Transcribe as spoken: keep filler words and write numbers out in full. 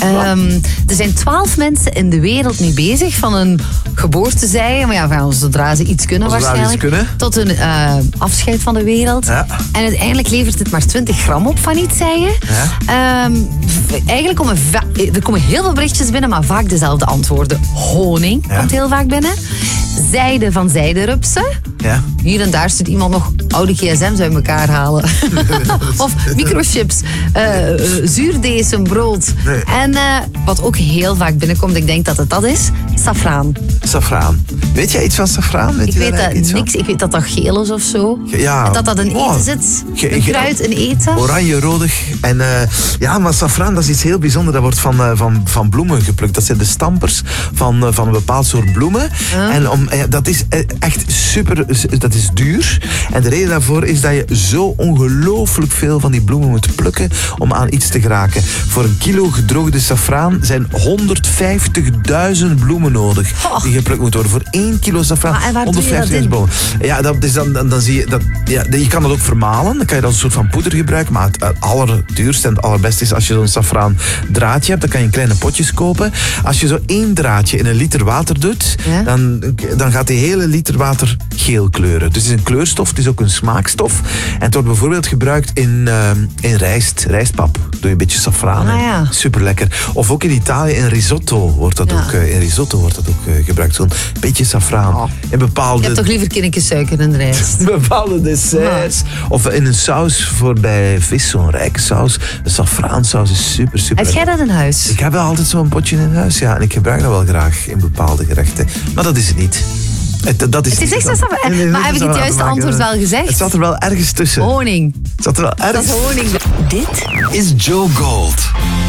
Um, er zijn twaalf mensen in de wereld mee bezig. Van een geboorte, zei je. Maar ja, van, zodra ze iets kunnen Zodra waarschijnlijk. Iets kunnen. Tot een uh, afscheid van de wereld. Ja. En uiteindelijk levert het maar twintig gram op van iets, zei je. Ja. Um, eigenlijk komen va- er komen heel veel berichtjes binnen, maar vaak dezelfde antwoorden. Honing Ja. komt heel vaak binnen. Zijde van zijderupsen. Ja. Hier en daar zit iemand nog oude gsm's uit elkaar halen. Of microchips, uh, uh, zuurdesem, brood. Nee. En uh, wat ook heel vaak binnenkomt, ik denk dat het dat is, safraan. Safraan. Weet jij iets van safraan? Weet Ik je weet daar dat iets niks. van? Ik weet dat dat geel is of zo. Ja. En dat dat in eten Oh. zit. Ge- Een ge- kruid in eten. Oranje-rodig. En uh, ja, maar safraan, dat is iets heel bijzonders. Dat wordt van, uh, van, van bloemen geplukt. Dat zijn de stampers van, uh, van een bepaald soort bloemen. Uh. En om, uh, dat is uh, echt super, dat is duur. En de reden daarvoor is dat je zo ongelooflijk veel van die bloemen moet plukken om aan iets te geraken. Voor een kilo gedroogde safraan zijn honderdvijftigduizend bloemen nodig. Oh. Die geplukt moeten worden. Voor één kilo safraan, Maar en waar doe je dat honderdvijftigduizend bloemen. Ja, dat is dan, dan, dan zie je dat. Ja, je kan dat ook vermalen. Dan kan je dat als een soort van poeder gebruiken. Maar het, het allerduurste en het allerbeste is als je zo'n safraan draadje hebt. Dan kan je in kleine potjes kopen. Als je zo één draadje in een liter water doet, Ja? dan, dan gaat die hele liter water geel kleuren. Dus het is een kleurstof, het is ook een smaakstof. En het wordt bijvoorbeeld gebruikt in, uh, in rijst, rijstpap. Doe je een beetje safraan in. Ah, ja. Super lekker. Of ook in Italië in risotto wordt dat Ja. ook, uh, in risotto wordt dat ook uh, gebruikt. Zo'n beetje safraan. Oh. In bepaalde... Je hebt toch liever kindjes suiker in de rijst? bepaalde desserts. Of in een saus voor bij vis, zo'n rijke saus. De safraansaus is super, super. Heb jij dat in huis? Ik heb wel altijd zo'n potje in huis, ja. En ik gebruik dat wel graag in bepaalde gerechten. Maar dat is het niet. Het, dat is Het is niet echt dan. zo safra- Nee, nee, maar dat heb is ik het wel juiste aan te antwoord maken. wel gezegd? Het zat er wel ergens tussen. Honing. Het zat er wel Dat ergens. is honing. Dit is Joe Gold.